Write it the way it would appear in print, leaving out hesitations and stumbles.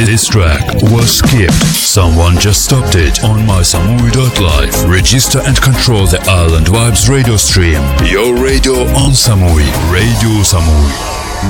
This track was skipped. Someone just stopped it on mysamui.live. Register and control the Island Vibes radio stream. Your radio on Samui. Radio Samui.